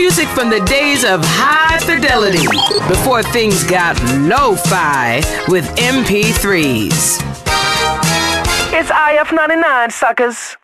Music from the days of high fidelity, before things got lo-fi with MP3s. It's IF99, suckers.